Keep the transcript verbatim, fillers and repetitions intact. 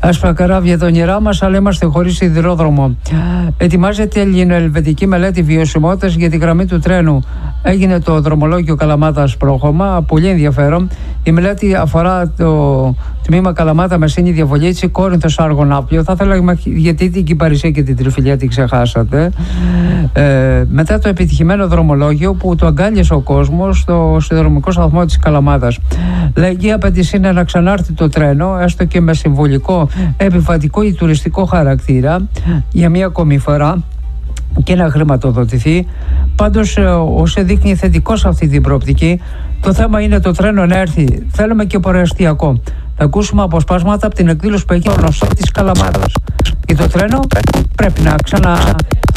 Άσπρα καράβια τα όνειρά μας, αλλά είμαστε χωρίς σιδηρόδρομο. Ετοιμάζεται ελληνοελβετική μελέτη βιωσιμότητας για τη γραμμή του τρένου. Έγινε το δρομολόγιο Καλαμάτας Πρόχωμα, πολύ ενδιαφέρον. Η μελέτη αφορά το τμήμα Καλαμάτα Μεσίνη Διαβολίτσι, Κόρινθος Άργων Άπλιο. Θα ήθελα, γιατί την Κυπαρισία και την Τριφυλιά την ξεχάσατε. Ε, μετά το επιτυχημένο δρομολόγιο που το αγκάλιασε ο κόσμος στο σιδηροδρομικό σταθμό της Καλαμάτας. Λαϊκή απέτηση είναι να ξανάρθει το τρένο, έστω και με συμβολικό, επιβατικό ή τουριστικό χαρακτήρα, για μία ακόμη φορά και να χρηματοδοτηθεί. Πάντως, όσο δείχνει θετικό σε αυτή την προοπτική, το θέμα είναι το τρένο να έρθει. Θέλουμε και πορεαστιακό. Θα ακούσουμε αποσπάσματα από την εκδήλωση που έχει γνωστό της Καλαμάτας. Και το τρένο πρέπει να ξανα